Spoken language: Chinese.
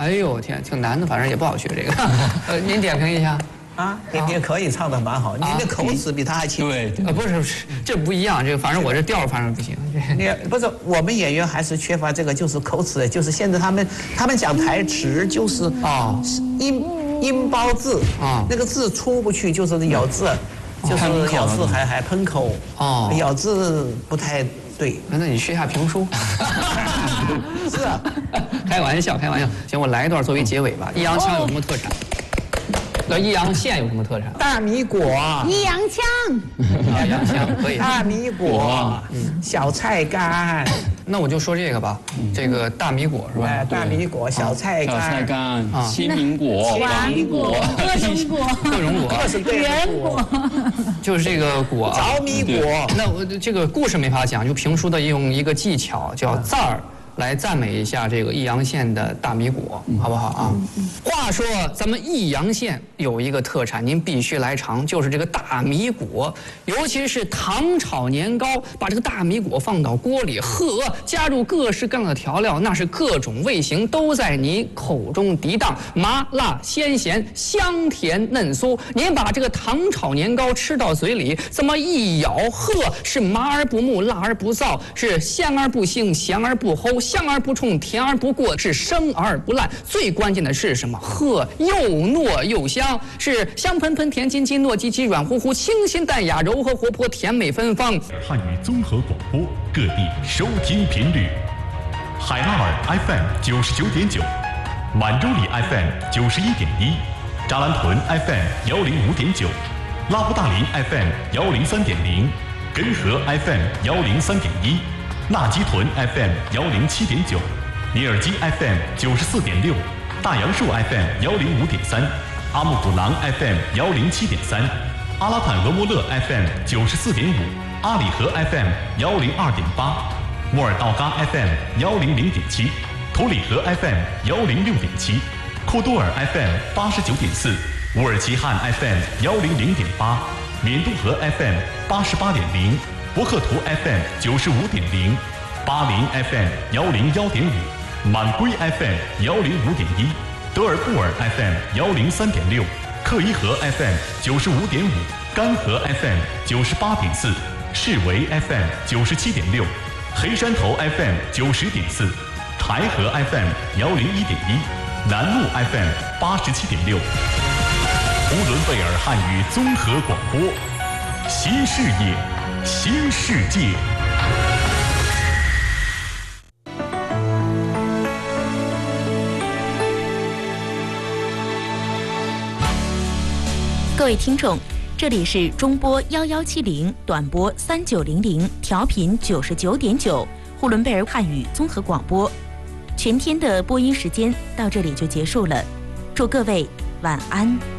哎呦天，挺难的，反正也不好学这个。您点评一下。 啊，也可以唱得蛮好，你的口齿比他还清。 对， 不是，这不一样，这个反正我这调反正不行。 你不是我们演员还是缺乏这个，就是口齿，就是现在他们讲台词就是音包字啊，那个字出不去，就是咬字，就是咬字还喷口哦，咬字不太对。 那你学一下评书。 是啊， 开玩笑。行，我来一段作为结尾吧。易烊千有什么特产？易阳县有什么特产？ 大米果。 易阳枪。 易阳枪可以。 大米果，小菜干。 那我就说这个吧，这个大米果是吧？ 大米果、小菜干、 青苹果、 黄果、 各种果、 圆果， 就是这个果。 着米果。 那我这个故事没法讲，就评书的用一个技巧叫赞儿。来赞美一下这个易阳县的大米果，好不好啊？话说咱们易阳县有一个特产，您必须来尝，就是这个大米果，尤其是糖炒年糕，把这个大米果放到锅里，加入各式各样的调料，那是各种味型都在你口中涤荡，麻辣鲜咸，香甜嫩酥。您把这个糖炒年糕吃到嘴里，这么一咬，是麻而不木，辣而不燥，是香而不腥，咸而不齁。香而不冲，甜而不过，是生而不烂。最关键的是什么？又糯又香，是香喷喷、甜津津、糯叽叽、软乎乎、清新淡雅、柔和活泼、甜美芬芳。 汉语综合广播各地收听频率：海拉尔 FM 99.9，满洲里 FM 91.1，扎兰屯 FM 105.9，拉布大林 FM 103.0，根河 FM 103.1。纳基屯 FM 107.9，尼尔基 FM 94.6，大杨树 FM 105.3，阿木古朗 FM 107.3，阿拉坦俄莫勒 FM 94.5，阿里河 FM 102.8，莫尔道嘎 FM 100.7，图里河 FM 106.7，库多尔 FM 89.4，乌尔齐汉 FM 100.8，缅都河 FM 88.0。博克图 FM 95.0，巴林 FM 101.5，满归 FM 105.1，德尔布尔 FM 103.6，克伊河 FM 95.5，甘河 FM 98.4，士维 FM 97.6，黑山头 FM 90.4，台河 FM 101.1，南路 FM 87.6。呼伦贝尔汉语综合广播，新视野。新世界。 各位听众，这里是中波1170，短波3900，调频99.9，呼伦贝尔汉语综合广播。全天的播音时间到这里就结束了，祝各位晚安。